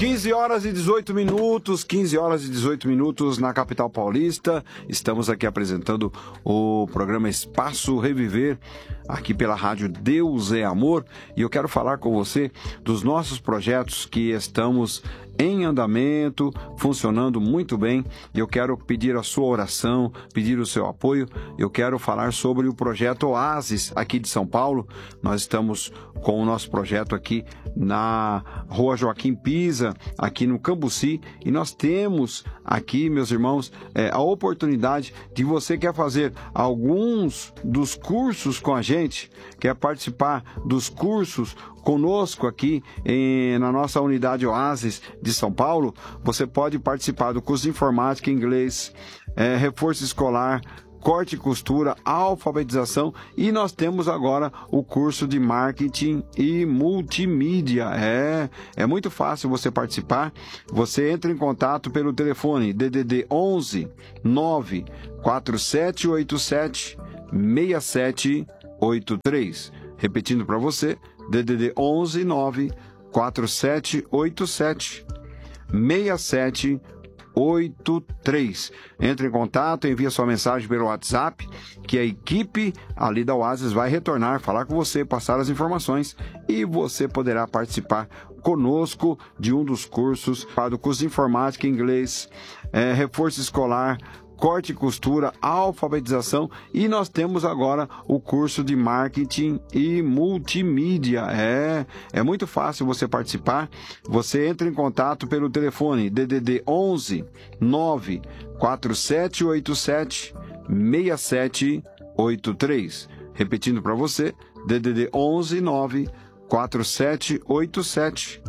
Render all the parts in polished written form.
15 horas e 18 minutos, 15 horas e 18 minutos na capital paulista. Estamos aqui apresentando o programa Espaço Reviver, aqui pela rádio Deus é Amor. E eu quero falar com você dos nossos projetos que estamos em andamento, funcionando muito bem. Eu quero pedir a sua oração, pedir o seu apoio. Eu quero falar sobre o projeto Oasis aqui de São Paulo. Nós estamos com o nosso projeto aqui na Rua Joaquim Pisa, aqui no Cambuci, e nós temos aqui, meus irmãos, a oportunidade de você quer fazer alguns dos cursos com a gente, quer participar dos cursos conosco aqui na nossa unidade Oasis de São Paulo. Você pode participar do curso de informática, inglês, reforço escolar, corte e costura, alfabetização, e nós temos agora o curso de marketing e multimídia. É muito fácil você participar. Você entra em contato pelo telefone DDD 11 9 4787 6783. Repetindo para você, DDD 11 9 4787 6783. Entre em contato, envia sua mensagem pelo WhatsApp, que a equipe ali da Oasis vai retornar, falar com você, passar as informações, e você poderá participar conosco de um dos cursos, do curso de informática, inglês, reforço escolar, corte e costura, alfabetização, e nós temos agora o curso de marketing e multimídia. É muito fácil você participar. Você entra em contato pelo telefone DDD 11 9 4787 6783. Repetindo para você, DDD 11 9 4787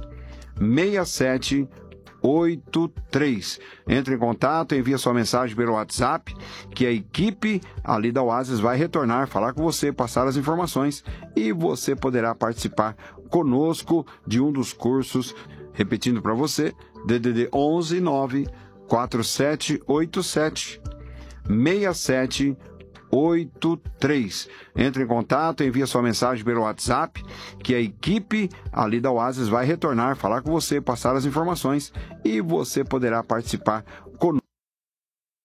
6783. Entre em contato, envia sua mensagem pelo WhatsApp, que a equipe ali da Oasis vai retornar, falar com você, passar as informações, e você poderá participar conosco de um dos cursos. Repetindo para você, DDD 11 9 4787 6783. Entre em contato, envia sua mensagem pelo WhatsApp, que a equipe ali da Oasis vai retornar, falar com você, passar as informações, e você poderá participar conosco.